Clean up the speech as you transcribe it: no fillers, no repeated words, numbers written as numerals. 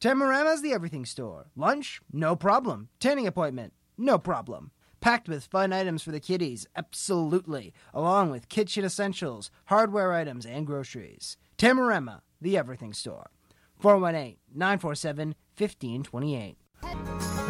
Tamarama's the everything store. Lunch? No problem. Tanning appointment? No problem. Packed with fun items for the kiddies? Absolutely. Along with kitchen essentials, hardware items, and groceries. Tamarama, the everything store. 418-947-1528.